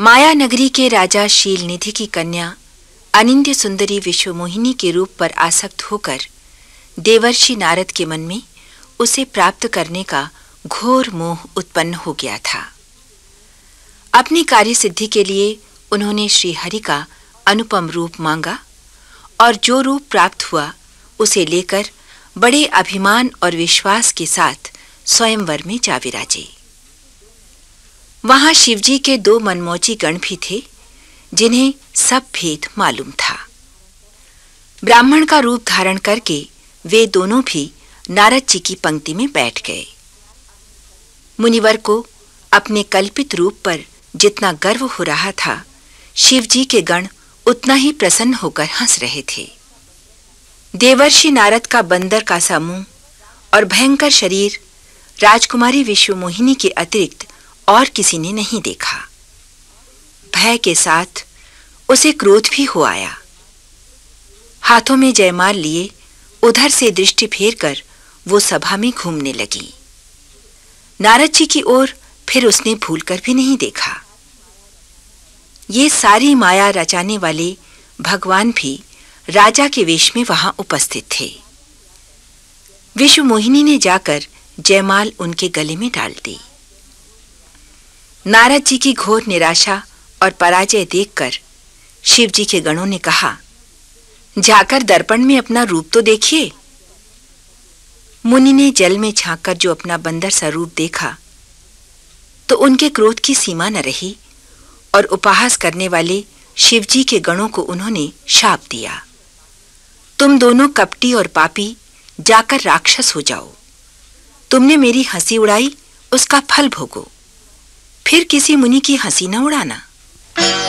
माया नगरी के राजा शीलनिधि की कन्या अनिंद्य सुंदरी विश्वमोहिनी के रूप पर आसक्त होकर देवर्षि नारद के मन में उसे प्राप्त करने का घोर मोह उत्पन्न हो गया था। अपनी कार्य सिद्धि के लिए उन्होंने श्री हरि का अनुपम रूप मांगा और जो रूप प्राप्त हुआ उसे लेकर बड़े अभिमान और विश्वास के साथ स्वयंवर में जा विराजे। वहां शिवजी के 2 मनमोजी गण भी थे जिन्हें सब भेद मालूम था। ब्राह्मण का रूप धारण करके वे दोनों भी नारद जी की पंक्ति में बैठ गए। मुनिवर को अपने कल्पित रूप पर जितना गर्व हो रहा था, शिवजी के गण उतना ही प्रसन्न होकर हंस रहे थे। देवर्षि नारद का बंदर का सा मुंह और भयंकर शरीर राजकुमारी विश्वमोहिनी के अतिरिक्त और किसी ने नहीं देखा। भय के साथ उसे क्रोध भी हो आया। हाथों में जयमाल लिए उधर से दृष्टि फेरकर वो सभा में घूमने लगी। नारद जी की ओर फिर उसने भूलकर भी नहीं देखा। ये सारी माया रचाने वाले भगवान भी राजा के वेश में वहां उपस्थित थे। विश्वमोहिनी ने जाकर जयमाल उनके गले में डाल दी। नारद जी की घोर निराशा और पराजय देखकर शिवजी के गणों ने कहा, जाकर दर्पण में अपना रूप तो देखिए। मुनि ने जल में झांककर जो अपना बंदर सा रूप देखा तो उनके क्रोध की सीमा न रही और उपहास करने वाले शिवजी के गणों को उन्होंने शाप दिया, तुम दोनों कपटी और पापी जाकर राक्षस हो जाओ। तुमने मेरी हंसी उड़ाई, उसका फल भोगो। फिर किसी मुनि की हंसी न उड़ाना।